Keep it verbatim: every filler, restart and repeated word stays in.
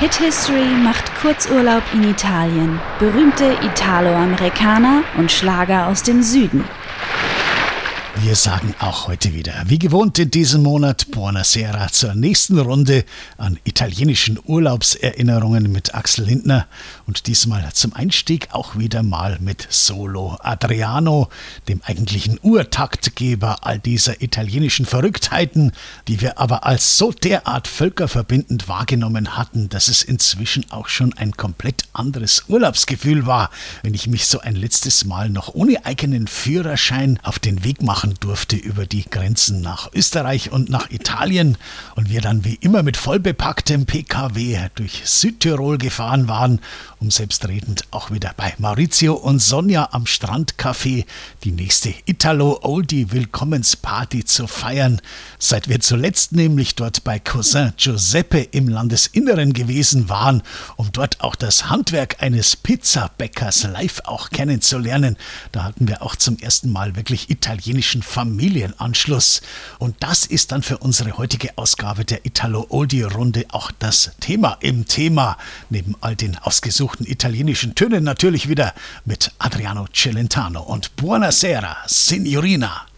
Hit History macht Kurzurlaub in Italien. Berühmte Italo-Amerikaner und Schlager aus dem Süden. Wir sagen auch heute wieder, wie gewohnt in diesem Monat, Buonasera zur nächsten Runde an italienischen Urlaubserinnerungen mit Axel Lindner und diesmal zum Einstieg auch wieder mal mit Solo Adriano, dem eigentlichen Urtaktgeber all dieser italienischen Verrücktheiten, die wir aber als so derart völkerverbindend wahrgenommen hatten, dass es inzwischen auch schon ein komplett anderes Urlaubsgefühl war, wenn ich mich so ein letztes Mal noch ohne eigenen Führerschein auf den Weg machen durfte über die Grenzen nach Österreich und nach Italien und wir dann wie immer mit vollbepacktem P K W durch Südtirol gefahren waren, um selbstredend auch wieder bei Maurizio und Sonja am Strandcafé die nächste Italo-Oldie-Willkommensparty zu feiern, seit wir zuletzt nämlich dort bei Cousin Giuseppe im Landesinneren gewesen waren, um dort auch das Handwerk eines Pizzabäckers live auch kennenzulernen. Da hatten wir auch zum ersten Mal wirklich italienischen Familienanschluss. Und das ist dann für unsere heutige Ausgabe der Italo-Oldie-Runde auch das Thema im Thema. Neben all den ausgesuchten italienischen Tönen natürlich wieder mit Adriano Celentano und Buonasera, Signorina.